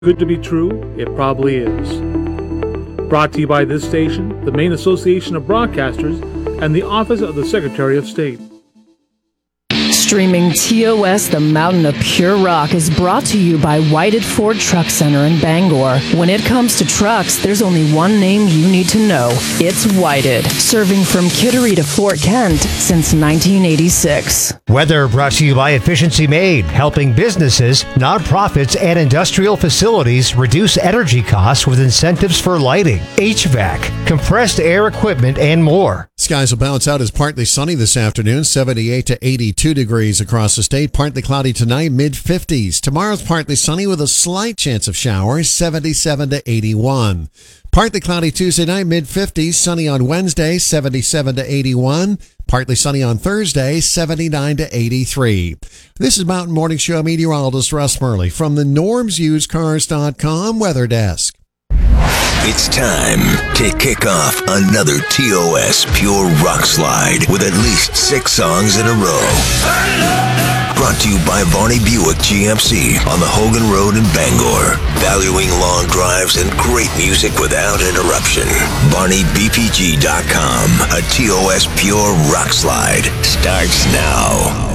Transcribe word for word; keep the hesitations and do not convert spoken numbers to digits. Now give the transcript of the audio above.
Good to be true, it probably is. Brought to you by this station, the Maine Association of Broadcasters, and the Office of the Secretary of State. Streaming T O S, the Mountain of Pure Rock, is brought to you by Whited Ford Truck Center in Bangor. When it comes to trucks, there's only one name you need to know. It's Whited, serving from Kittery to Fort Kent since nineteen eighty-six. Weather brought to you by Efficiency Made, helping businesses, nonprofits, and industrial facilities reduce energy costs with incentives for lighting, H V A C, compressed air equipment, and more. Skies will bounce out as partly sunny this afternoon, seventy-eight to eighty-two degrees across the state. Partly cloudy tonight, mid fifties. Tomorrow's partly sunny with a slight chance of showers, seventy-seven to eighty-one. Partly cloudy Tuesday night, mid fifties. Sunny on Wednesday, seventy-seven to eighty-one. Partly sunny on Thursday, seventy-nine to eighty-three. This is Mountain Morning Show meteorologist Russ Murley from the norms used cars dot com Weather Desk. It's time to kick off another T O S Pure Rock Slide with at least six songs in a row. Brought to you by Varney Buick G M C on the Hogan Road in Bangor. Valuing long drives and great music without interruption. Varney B P G dot com. A T O S Pure Rock Slide starts now.